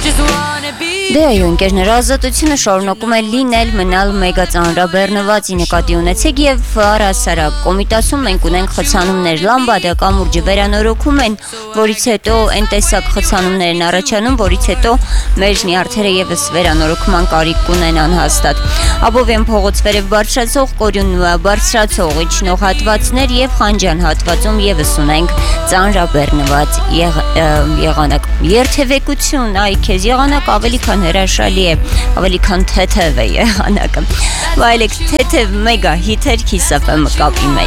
Դե այո, ընկերներ, ազատությունը շարունակում է լինել, մնալ մեգածանրաբեռնված, նկատի ունեցեք եւ առհասարակ Կոմիտասում մենք ունենք խցանումներ, Լամբադա կամուրջը վերանորոգում են, որից հետո այն տեսակ խցանումներն առաջանում, որից հետո մեր նյարդերը եւս վերանորոգման կարիք կունենան հաստատ։ Աբովյան փողոց վերև բարձրացող Կորյուն բարձրացող իջնող հատվածներ եւ Խանջյան հատվածում եւս ունենք ծանրաբեռնված եղանակ։ Երթևեկություն, այ քեզ եղանակ ավելի քան հրաշալի է, ավելի քան թեթև է եղանակը։ Վայելեք թեթև մեգա հիթեր Kiss FM կապի մեջ։